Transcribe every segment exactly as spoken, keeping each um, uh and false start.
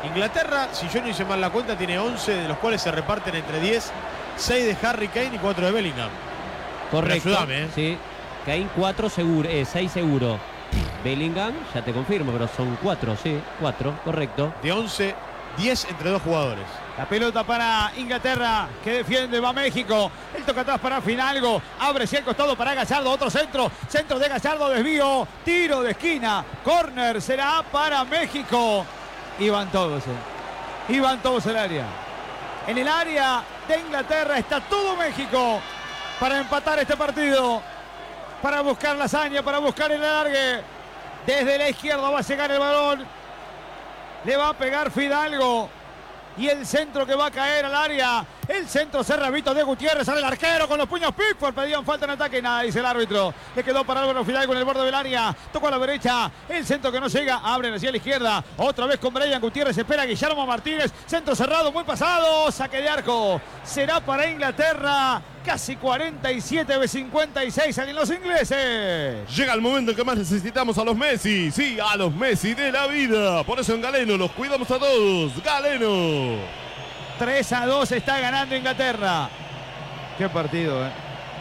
Inglaterra, si yo no hice mal la cuenta, tiene once, de los cuales se reparten entre diez, seis de Harry Kane y cuatro de Bellingham. Correcto. Ayúdame, ¿eh? Sí. Kane cuatro seguro, eh, seis seguro. Bellingham, ya te confirmo, pero son cuatro, sí, cuatro, correcto. De once, diez entre dos jugadores. La pelota para Inglaterra, que defiende, va México. El toca atrás para Fidalgo. Abre hacia el costado para Gallardo. Otro centro. Centro de Gallardo, desvío. Tiro de esquina. Corner será para México. Y van todos, eh. Y van todos al área. En el área de Inglaterra está todo México para empatar este partido. Para buscar la hazaña, para buscar el alargue. Desde la izquierda va a llegar el balón. Le va a pegar Fidalgo. Y el centro que va a caer al área. El centro cerrabito de Gutiérrez. Sale el arquero con los puños. Pickford. Pedían falta en ataque. Nada, dice el árbitro. Le quedó para Álvaro Fidalgo en el borde del área. Tocó a la derecha. El centro que no llega. Abre hacia la izquierda. Otra vez con Brian Gutiérrez. Espera a Guillermo Martínez. Centro cerrado. Muy pasado. Saque de arco. Será para Inglaterra. Casi cuarenta y siete de cincuenta y seis salen los ingleses. Llega el momento en que más necesitamos a los Messi. Sí, a los Messi de la vida. Por eso en Galeno los cuidamos a todos. Galeno. tres a dos está ganando Inglaterra. Qué partido, ¿eh?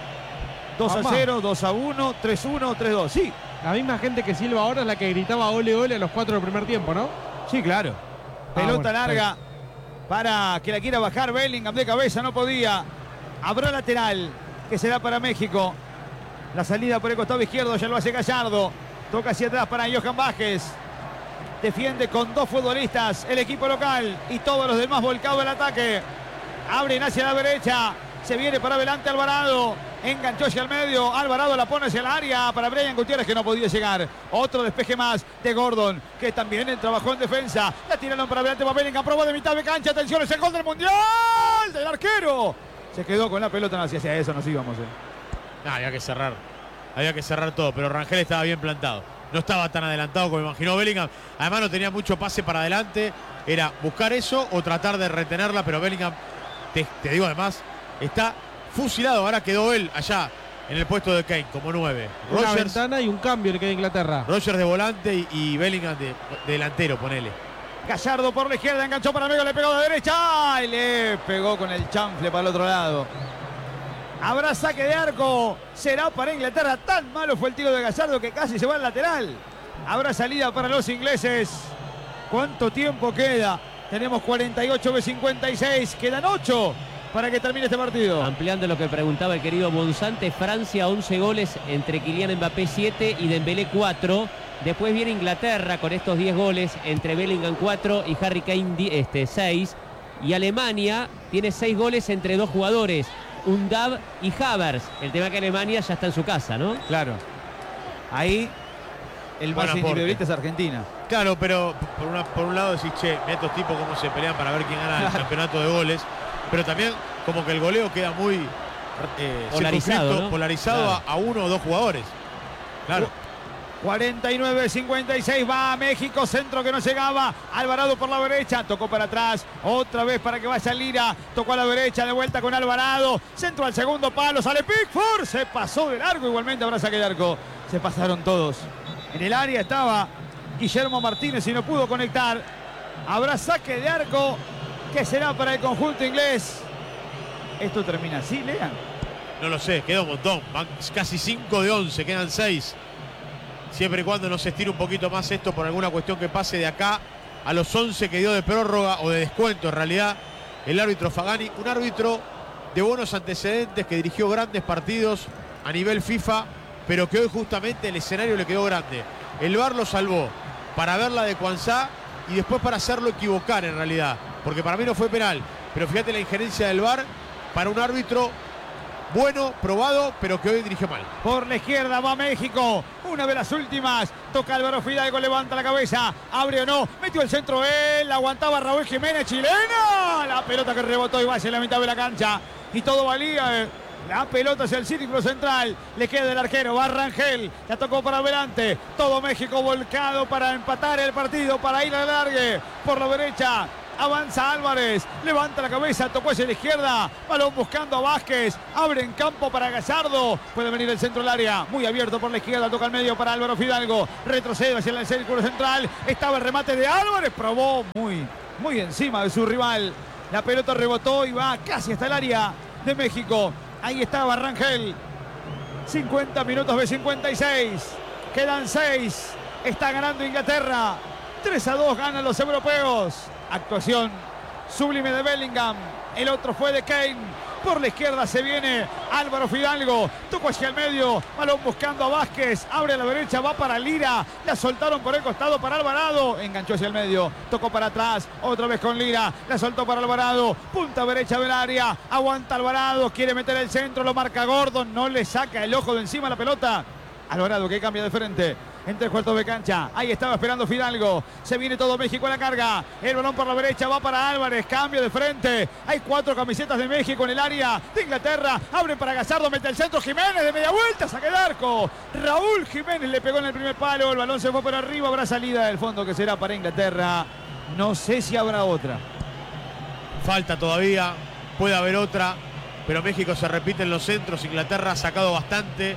dos a cero, dos a uno, tres a uno, tres a dos. Sí. La misma gente que silba ahora es la que gritaba ole ole a los cuatro del primer tiempo, ¿no? Sí, claro. Pelota ah, bueno, larga para que la quiera bajar Bellingham de cabeza. No podía. Habrá lateral que será para México. La salida por el costado izquierdo ya lo hace Gallardo. Toca hacia atrás para Johan Vázquez. Defiende con dos futbolistas el equipo local y todos los demás volcados al ataque. Abren hacia la derecha. Se viene para adelante Alvarado. Enganchó hacia el medio. Alvarado la pone hacia el área para Brian Gutiérrez, que no podía llegar. Otro despeje más de Gordon, que también trabajó en defensa. La tiraron para adelante para Bellingham. Probó de mitad de cancha. Atención, es el gol del Mundial del arquero. Se quedó con la pelota, no hacía hacia eso, nos íbamos. Eh. No, había que cerrar. Había que cerrar todo, pero Rangel estaba bien plantado. No estaba tan adelantado como imaginó Bellingham. Además no tenía mucho pase para adelante. Era buscar eso o tratar de retenerla, pero Bellingham, te, te digo además, está fusilado. Ahora quedó él allá en el puesto de Kane como nueve. Una Rogers, ventana y un cambio le queda a Inglaterra. Rogers de volante y, y Bellingham de, de delantero, ponele. Gallardo por la izquierda, enganchó para Mega, le pegó de derecha y le pegó con el chanfle para el otro lado. Habrá saque de arco, será para Inglaterra. Tan malo fue el tiro de Gallardo que casi se va al lateral. Habrá salida para los ingleses. ¿Cuánto tiempo queda? Tenemos cuarenta y ocho de cincuenta y seis, quedan ocho para que termine este partido. Ampliando lo que preguntaba el querido Monzante, Francia once goles entre Kylian Mbappé siete y Dembélé cuatro. Después viene Inglaterra con estos diez goles entre Bellingham cuatro y Harry Kane este, seis. Y Alemania tiene seis goles entre dos jugadores, Undav y Havertz. El tema que Alemania ya está en su casa, ¿no? Claro. Ahí el más individualista es Argentina. Claro, pero por, una, por un lado decís, che, mira estos tipos cómo se pelean para ver quién gana el campeonato de goles. Pero también como que el goleo queda muy eh, polarizado, ¿no? Polarizado claro. a, a uno o dos jugadores. Claro. cuarenta y nueve cincuenta y seis va a México, centro que no llegaba. Alvarado por la derecha, tocó para atrás, otra vez para que vaya Lira, tocó a la derecha, de vuelta con Alvarado, centro al segundo palo, sale Pickford, se pasó de largo, igualmente habrá saque de arco. Se pasaron todos. En el área estaba Guillermo Martínez y no pudo conectar. Habrá saque de arco que será para el conjunto inglés. Esto termina así, Lean. No lo sé, queda un montón, van casi cinco de once, quedan seis. Siempre y cuando no se estire un poquito más esto por alguna cuestión que pase de acá a los once que dio de prórroga o de descuento en realidad el árbitro Fagani, un árbitro de buenos antecedentes que dirigió grandes partidos a nivel FIFA, pero que hoy justamente el escenario le quedó grande. El V A R lo salvó para ver la de Cuansá y después para hacerlo equivocar en realidad, porque para mí no fue penal, pero fíjate la injerencia del V A R para un árbitro bueno, probado, pero que hoy dirigió mal. Por la izquierda va México. Una de las últimas. Toca Álvaro Fidalgo, levanta la cabeza. Abre o no. Metió el centro él. Aguantaba Raúl Jiménez, chilena. La pelota que rebotó y va hacia la mitad de la cancha. Y todo valía. La pelota hacia el círculo central. Le queda el arquero. Va Rangel. La tocó para adelante. Todo México volcado para empatar el partido. Para ir al largue. Por la derecha. Avanza Álvarez, levanta la cabeza, tocó hacia la izquierda, balón buscando a Vázquez, abre en campo para Gallardo, puede venir el centro del área, muy abierto por la izquierda, toca al medio para Álvaro Fidalgo, retrocede hacia el círculo central, estaba el remate de Álvarez, probó muy, muy encima de su rival, la pelota rebotó y va casi hasta el área de México, ahí estaba Rangel, cincuenta minutos de cincuenta y seis, quedan seis, está ganando Inglaterra, tres a dos ganan los europeos. Actuación sublime de Bellingham. El otro fue de Kane. Por la izquierda se viene Álvaro Fidalgo. Tocó hacia el medio. Balón buscando a Vázquez. Abre a la derecha. Va para Lira. La soltaron por el costado para Alvarado. Enganchó hacia el medio. Tocó para atrás. Otra vez con Lira. La soltó para Alvarado. Punta derecha del área. Aguanta Alvarado. Quiere meter el centro. Lo marca Gordon. No le saca el ojo de encima la pelota. Alvarado que cambia de frente. Entre cuartos de cancha. Ahí estaba esperando Fidalgo. Se viene todo México a la carga. El balón por la derecha va para Álvarez. Cambio de frente. Hay cuatro camisetas de México en el área de Inglaterra. Abre para Gallardo. Mete el centro. Jiménez de media vuelta. Saca el arco. Raúl Jiménez le pegó en el primer palo. El balón se fue por arriba. Habrá salida del fondo que será para Inglaterra. No sé si habrá otra. Falta todavía. Puede haber otra. Pero México se repite en los centros. Inglaterra ha sacado bastante.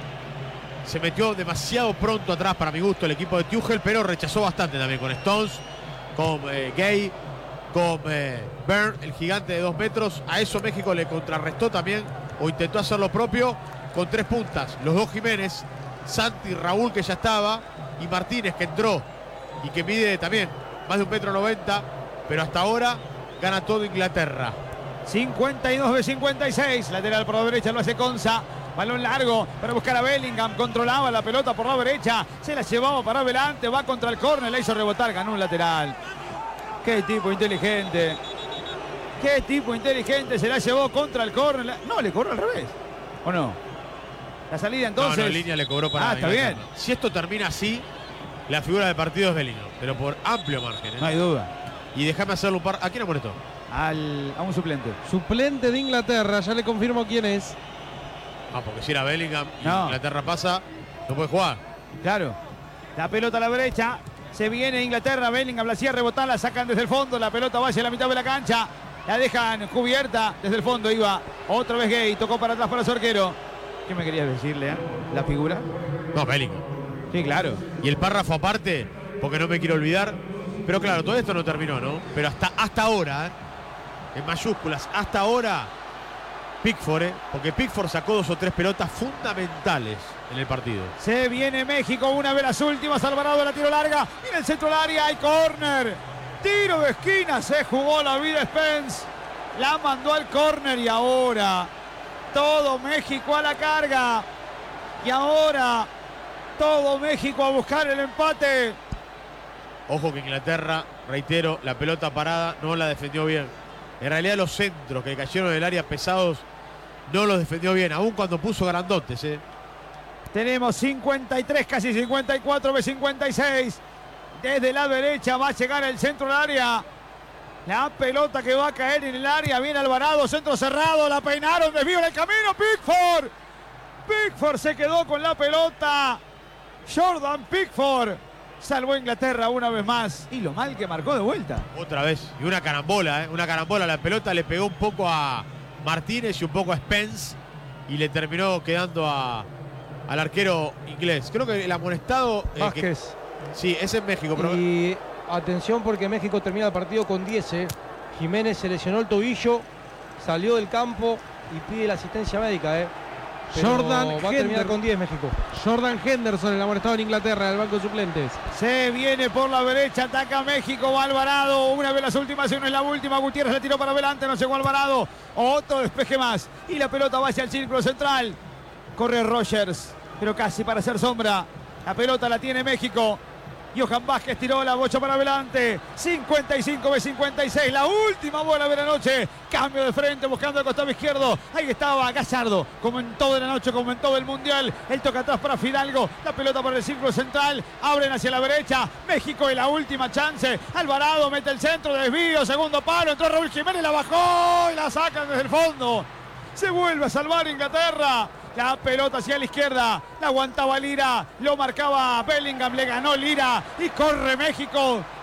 Se metió demasiado pronto atrás para mi gusto el equipo de Tuchel, pero rechazó bastante también con Stones, con eh, Gay, con eh, Byrne, el gigante de dos metros. A eso México le contrarrestó también, o intentó hacer lo propio, con tres puntas. Los dos Jiménez, Santi, Raúl, que ya estaba, y Martínez, que entró y que mide también más de un metro noventa, pero hasta ahora gana todo Inglaterra. cincuenta y dos de cincuenta y seis, lateral por la derecha lo hace Conza. Balón largo para buscar a Bellingham. Controlaba la pelota por la derecha. Se la llevaba para adelante. Va contra el córner. La hizo rebotar. Ganó un lateral. Qué tipo inteligente. Qué tipo inteligente. Se la llevó contra el córner. No, le cobró al revés. ¿O no? La salida entonces. No, no, en línea le cobró para Ah, está bien. Si esto termina así, la figura del partido es Bellingham. Pero por amplio margen, ¿eh? No hay duda. Y déjame hacerlo un par. ¿A quién amonestó? Al, a un suplente. Suplente de Inglaterra, ya le confirmo quién es. Ah, porque si era Bellingham y No. Inglaterra pasa, no puede jugar. Claro. La pelota a la derecha. Se viene Inglaterra. Bellingham la hacía rebotar. La sacan desde el fondo. La pelota va hacia la mitad de la cancha. La dejan cubierta. Desde el fondo iba otra vez Gay. Tocó para atrás para su arquero. ¿Qué me querías decirle, eh? ¿La figura? No, Bellingham. Sí, claro. Y el párrafo aparte, porque no me quiero olvidar. Pero claro, todo esto no terminó, ¿no? Pero hasta, hasta ahora, ¿eh? En mayúsculas, hasta ahora, Pickford, ¿eh? Porque Pickford sacó dos o tres pelotas fundamentales en el partido. Se viene México, una de las últimas. Alvarado la tiro larga. Y en el centro del área hay córner. Tiro de esquina. Se jugó la vida Spence. La mandó al córner y ahora todo México a la carga. Y ahora todo México a buscar el empate. Ojo que Inglaterra, reitero, la pelota parada no la defendió bien. En realidad los centros que cayeron del área pesados no los defendió bien, aún cuando puso grandotes, ¿eh? Tenemos cincuenta y tres, casi cincuenta y cuatro de cincuenta y seis. Desde la derecha va a llegar el centro del área. La pelota que va a caer en el área. Viene Alvarado, centro cerrado. La peinaron, desvío en el camino. Pickford. Pickford se quedó con la pelota. Jordan Pickford salvó a Inglaterra una vez más. Y lo mal que marcó de vuelta. Otra vez. Y una carambola, ¿eh? Una carambola. La pelota le pegó un poco a Martínez y un poco a Spence. Y le terminó quedando a, al arquero inglés. Creo que el amonestado... eh, Vázquez. que, sí, ese es México. Pero... Y atención porque México termina el partido con diez. ¿eh? Jiménez se lesionó el tobillo, salió del campo y pide la asistencia médica. ¿eh? Pero Jordan va a terminar Henderson. con diez México. Jordan Henderson, el amonestado en Inglaterra, del banco de suplentes. Se viene por la derecha, ataca México, va Alvarado, una de las últimas, si no es la última. Gutiérrez la tiró para adelante, no llegó Alvarado. Otro despeje más y la pelota va hacia el círculo central. Corre Rogers, pero casi para hacer sombra. La pelota la tiene México. Johan Vázquez tiró la bocha para adelante. cincuenta y cinco de cincuenta y seis. La última bola de la noche. Cambio de frente buscando el costado izquierdo. Ahí estaba Gallardo. Como en toda la noche, como en todo el mundial. El toca atrás para Fidalgo. La pelota para el círculo central. Abren hacia la derecha. México en la última chance. Alvarado mete el centro. Desvío. Segundo palo. Entró Raúl Jiménez. La bajó y la sacan desde el fondo. Se vuelve a salvar Inglaterra. La pelota hacia la izquierda, la aguantaba Lira, lo marcaba Bellingham, le ganó Lira y corre México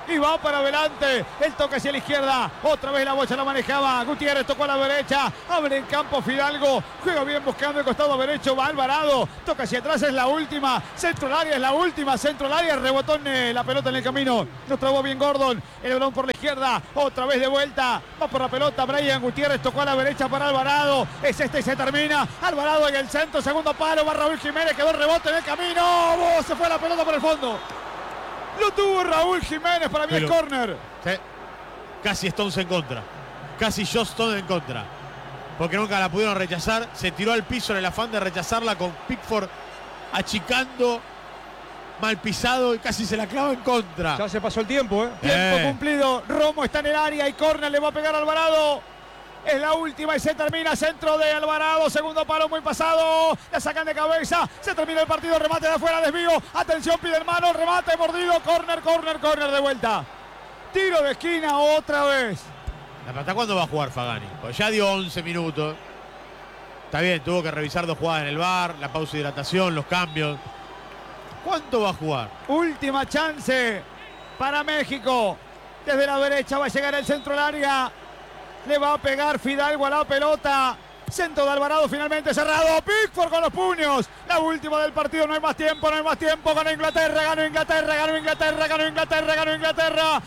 y va para adelante. El toque hacia la izquierda. Otra vez la bocha la manejaba. Gutiérrez tocó a la derecha. Abre en campo Fidalgo. Juega bien buscando el costado derecho. Va Alvarado. Toca hacia atrás. Es la última. Centro al área es la última. Centro al área. Rebotó en, eh, la pelota en el camino. Nos trabó bien Gordon. El balón por la izquierda. Otra vez de vuelta. Va por la pelota. Brian Gutiérrez tocó a la derecha para Alvarado. Es este y se termina. Alvarado en el centro. Segundo palo. Va Raúl Jiménez. Quedó el rebote en el camino. Oh, se fue la pelota por el fondo. Lo tuvo Raúl Jiménez, para mí el córner. Sí. Casi Stones en contra. Casi Josh Stones en contra. Porque nunca la pudieron rechazar. Se tiró al piso en el afán de rechazarla con Pickford achicando, mal pisado y casi se la clava en contra. Ya se pasó el tiempo, ¿eh? Tiempo Eh. cumplido. Romo está en el área y córner le va a pegar a Alvarado. Es la última y se termina. Centro de Alvarado. Segundo palo muy pasado. La sacan de cabeza. Se termina el partido. Remate de afuera. Desvío. Atención. Pide el mano. Remate mordido. Córner, córner, córner de vuelta. Tiro de esquina otra vez. ¿Hasta cuándo va a jugar Fagani? Pues ya dio once minutos. Está bien, tuvo que revisar dos jugadas en el V A R, la pausa de hidratación, los cambios. ¿Cuánto va a jugar? Última chance para México. Desde la derecha va a llegar el centro al área. Le va a pegar Fidalgo a la pelota. Centro de Alvarado finalmente cerrado. Pickford con los puños. La última del partido. No hay más tiempo, no hay más tiempo. Ganó Inglaterra, ganó Inglaterra, ganó Inglaterra, ganó Inglaterra, ganó Inglaterra.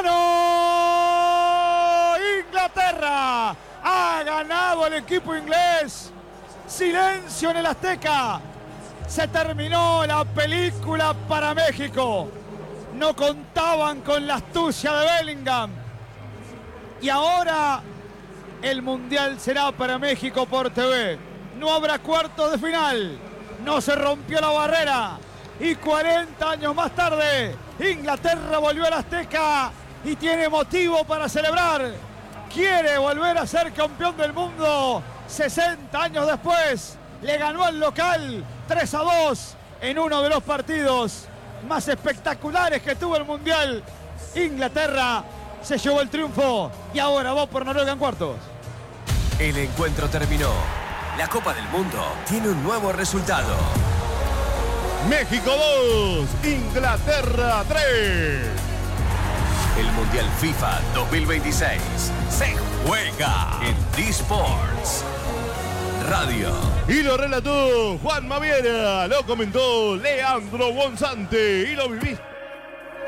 ¡Ganó Inglaterra! Ha ganado el equipo inglés. Silencio en el Azteca. Se terminó la película para México. No contaban con la astucia de Bellingham. Y ahora el Mundial será para México por T V. No habrá cuartos de final. No se rompió la barrera. Y cuarenta años más tarde, Inglaterra volvió al Azteca y tiene motivo para celebrar. Quiere volver a ser campeón del mundo. sesenta años después, le ganó al local tres a dos en uno de los partidos más espectaculares que tuvo el Mundial. Inglaterra se llevó el triunfo y ahora va por Noruega en cuartos. El encuentro terminó. La Copa del Mundo tiene un nuevo resultado. México dos, Inglaterra tres. El Mundial FIFA dos mil veintiséis se juega en D-Sports Radio. Y lo relató Juan Maviera, lo comentó Leandro Bonzante y lo viviste.